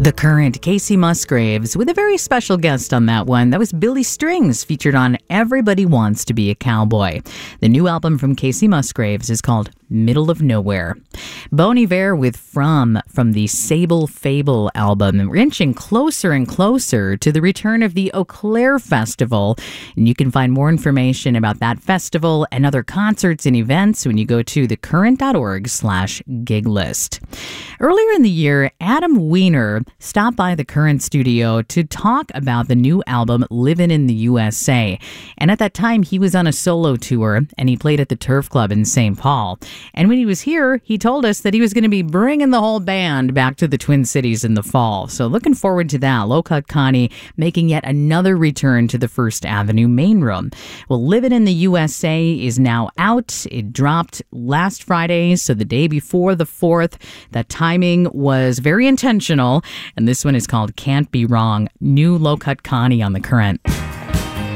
The Current, Casey Musgraves, with a very special guest on that one. That was Billy Strings, featured on Everybody Wants to Be a Cowboy. The new album from Casey Musgraves is called Middle of Nowhere. Bon Iver with From the Sable Fable album. We're inching closer and closer to the return of the Eau Claire Festival. And you can find more information about that festival and other concerts and events when you go to thecurrent.org/gig list. Earlier in the year, Adam Weiner stopped by the Current studio to talk about the new album Livin' in the USA. And at that time, he was on a solo tour and he played at the Turf Club in St. Paul. And when he was here, he told us that he was going to be bringing the whole band back to the Twin Cities in the fall. So looking forward to that. Low Cut Connie making yet another return to the First Avenue main room. Well, Livin' in the USA is now out. It dropped last Friday, so the day before the 4th. That timing was very intentional. And this one is called Can't Be Wrong. New Low Cut Connie on The Current.